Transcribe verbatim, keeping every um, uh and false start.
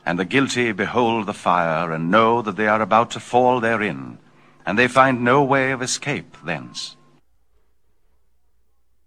And the guilty behold the fire, and know that they are about to fall therein, and they find no way of escape thence.